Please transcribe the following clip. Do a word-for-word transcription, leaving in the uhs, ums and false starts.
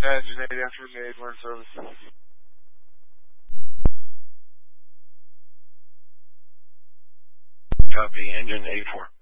Engine eight after made, we're in service. Copy, engine eighty-four.